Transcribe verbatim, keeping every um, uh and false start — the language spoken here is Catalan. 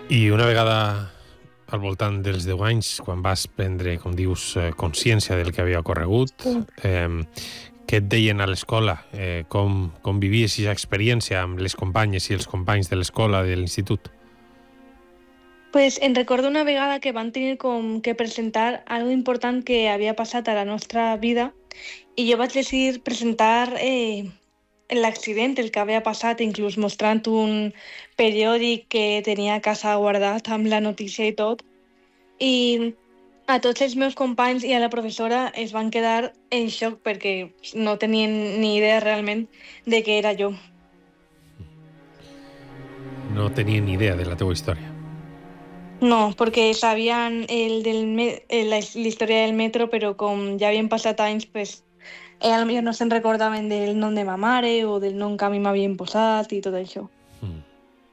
I una vegada al voltant dels deu anys, quan vas prendre, com dius, consciència del que havia ocorregut, Sí. eh, què et deien a l'escola? Eh, com, com vivies aquesta experiència amb les companyes i els companys de l'escola, de l'institut? Pues en recordo una vegada que van tenir com que presentar algo important que havia passat a la nostra vida i jo vaig decidir presentar eh, l'accident, el que havia passat, inclús mostrant un periòdic que tenia a casa guardat amb la notícia i tot. I a tots els meus companys i a la professora es van quedar en xoc perquè no tenien ni idea realment de què era jo. No tenien ni idea de la teva història. No, perquè sabien el del me eh, la la història del metro, però com ja havien passat anys, pues, eh, potser no se'n recordaven del nom de ma mare o del nom que a mi m'havien posat i tot això.